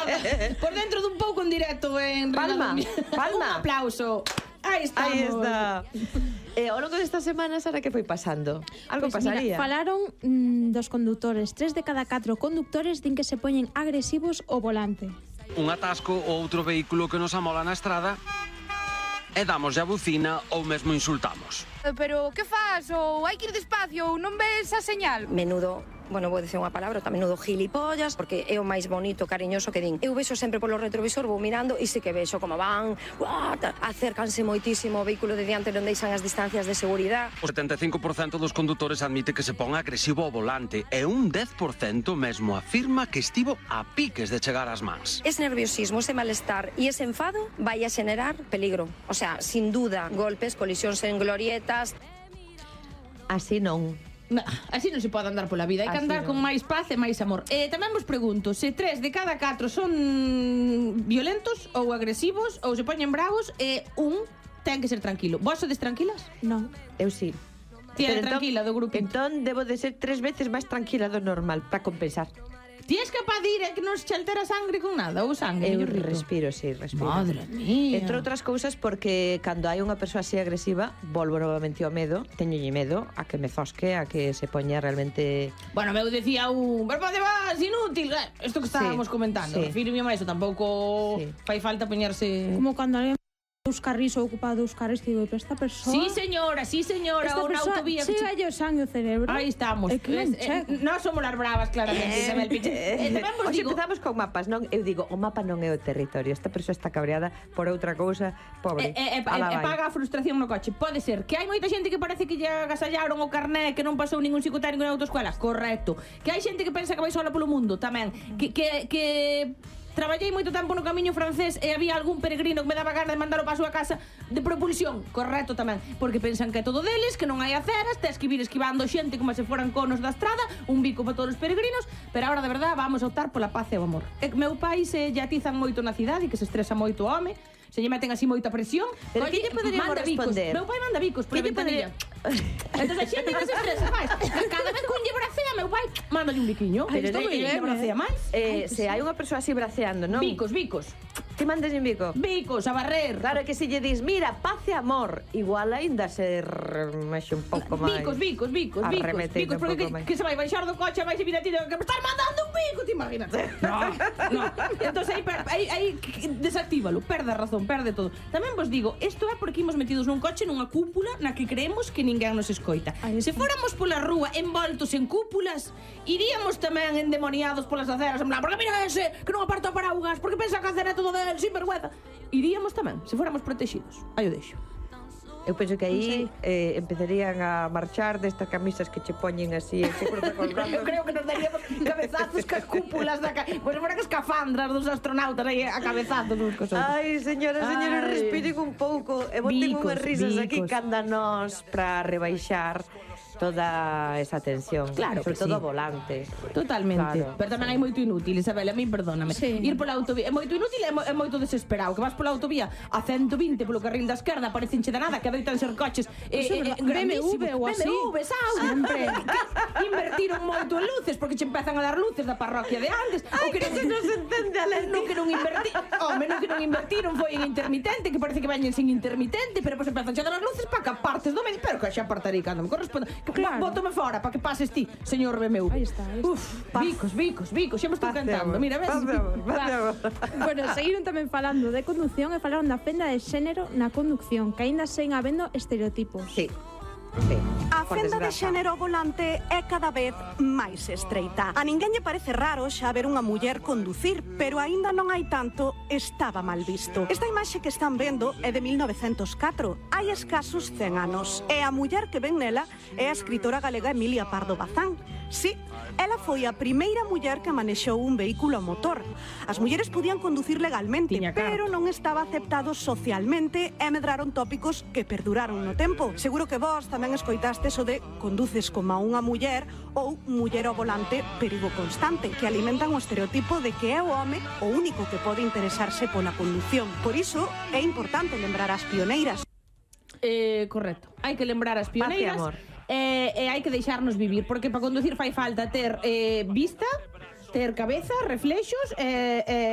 Por dentro dun pouco en directo en Palma. Un aplauso. Aí estamos. Aí está. Ao longo desta semana, Sara, que foi pasando? Algo pasaría? Mira, falaron dos conductores. 3 de cada 4 conductores din que se poñen agresivos ao volante. Un atasco ou outro vehículo que nos amola na estrada e damos a bucina ou mesmo insultamos. Pero que faz? Ou hai que ir despacio ou non ves a señal? Menudo, bueno, vou dicir unha palabra, tamén menudo gilipollas, porque é o máis bonito, cariñoso que din. Eu vexo sempre polo retrovisor, vou mirando e sí que vexo como van, acércanse moitísimo ao vehículo de diante, non deixan as distancias de seguridade. O 75% dos condutores admite que se pon agresivo ao volante e un 10% mesmo afirma que estivo a piques de chegar ás mans. Ese nerviosismo, ese malestar e ese enfado vai a xenerar peligro. O sea, sin duda, golpes, colisións en glorietas. Así non. Así non se pode andar pola vida. Hai que andar con máis paz e máis amor. Tamén vos pregunto, se 3 de cada 4 son violentos ou agresivos ou se poñen bravos, un ten que ser tranquilo. Vos sodes tranquilas? Non. Eu sí. Ti eres tranquila do grupo. Entón, debo de ser 3 veces máis tranquila do normal, para compensar. Ti és capaz de ir que non se altera sangre con nada? Ou sangue? Eu respiro, sí, respiro. Madre mía. Entre outras cousas, porque cando hai unha persoa así agresiva, volvo novamente ao medo, teñolle medo a que me zosque, a que se poña realmente... Bueno, meu decía pero onde vas, inútil? Isto que estábamos comentando. Refiro-me a iso, tampouco fai falta poñerse... Como cando alguén os carris ou ocupado os carris, digo, pero esta persoa... Sí, señora, Esta persoa chega o sangue o cerebro. Aí estamos. Nós somos las bravas, claramente, Isabel Piche. Hoxe empezamos con mapas, non? Eu digo, o mapa non é o territorio. Esta persoa está cabreada por outra cousa, pobre. Paga a frustración no coche. Pode ser que hai moita xente que parece que lle agasallaron o carné, que non pasou ningún psicotécnico na autoescuela. Correcto. Que hai xente que pensa que vai sola polo mundo, tamén. Que traballei moito tempo no camiño francés e había algún peregrino que me daba ganas de mandar o paso a casa de propulsión. Correcto tamén, porque pensan que é todo deles, que non hai aceras, tes que vir esquivando xente como se foran conos da estrada, un bico para todos os peregrinos, pero agora de verdade vamos a optar pola paz e o amor. Meu pai se lle atizan moito na cidade, que se estresa moito o home, se lle meten así moita presión. Pero que lle poderíamos responder? Meu pai manda bicos por a ventanilla. Entón a xente que se estresa, faz. Cada vez que un lle bracea, meu pai mándale un biquiño. Pero lle bracea máis. Se hai unha persoa así braceando, non? Bicos. Ti mandas un bico? Bicos, a barrer. Claro que se lle dis, mira, paz e amor, igual aínda ser máis un pouco máis. Bicos, porque que se vai baixar do coche, vai se vir a ti, que me estás mandando un bico, te imaginas? No. Entón aí desactívalo, perde a razón, perde todo. Tamén vos digo, isto é porque imos metidos nun coche, nunha cúpula na que creemos que ninguén nos escoita. Se fóramos pola rúa envoltos en cúpulas, iríamos tamén endemoniados polas aceras, en plan, porque mira ese, que non aparta o paraugas, porque pensa que a acera é todo del, sin vergüenza. Iríamos tamén, se fóramos protegidos. Aí o deixo. Eu penso que aí empezarían a marchar destas camisas que che poñen así, se cruza con os brazos. Eu creo que nos daríamos cabezazos cas cúpulas da pois fora que escafandras dos astronautas aí a cabezazos uns cos outros. Ai, señores, respiren un pouco. E boten unhas risas aquí canda nos para rebaixar toda esa tensión, claro, sobre todo o volante. Totalmente. Claro, pero tamén hai moito inútil, Isabel, a mí perdóname. Ir pola autovía é moito inútil e moito desesperado, que vas pola autovía a 120 polo carril da esquerda, parecenche de nada, que adoitan ser coches BMW ou así. BMW, sempre. Invertiron moito en luces, porque che empezan a dar luces da parroquia de antes. Ai, que se nos entende a lente. Non que non invertiron foi en intermitente, que parece que veñen sin intermitente, pero pois empezan a dar as luces para que partes do medio, pero que xa apartarei cando me corresponde. Claro. Bótame fora para que pases ti, señor BMW. Aí está. Bicos, xa me estou cantando. Mira, ves? Bueno, seguiron tamén falando de conducción e falaron da fenda de xénero na conducción, que aínda seguen habendo estereotipos. Sí. A fenda de xénero ao volante é cada vez máis estreita. A ninguén lle parece raro xa ver unha muller conducir, pero aínda non hai tanto, estaba mal visto. Esta imaxe que están vendo é de 1904, hai escasos 100 anos, e a muller que ven nela é a escritora galega Emilia Pardo Bazán. Sí, ela foi a primeira muller que manexou un vehículo a motor. As mulleres podían conducir legalmente, pero non estaba aceptado socialmente e medraron tópicos que perduraron no tempo. Seguro que vos tamén escoitaste eso de conduces como a unha muller ou muller ao volante, perigo constante, que alimentan o estereotipo de que é o home o único que pode interesarse pola condución. Por iso é importante lembrar as pioneiras. Correcto, hai que lembrar as pioneiras e hai que deixarnos vivir, porque para conducir fai falta ter vista, ter cabeza, reflexos